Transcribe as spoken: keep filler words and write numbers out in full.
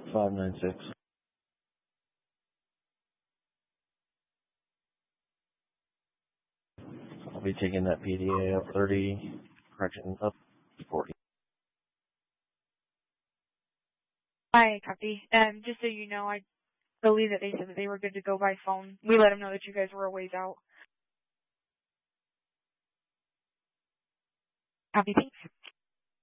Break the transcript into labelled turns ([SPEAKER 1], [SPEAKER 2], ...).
[SPEAKER 1] five nine six. I'll be taking that P D A up thirty, correction, up forty.
[SPEAKER 2] Hi, copy. Um, just so you know, I believe that they said that they were good to go by phone. We let them know that you guys were a ways out. Copy, thanks.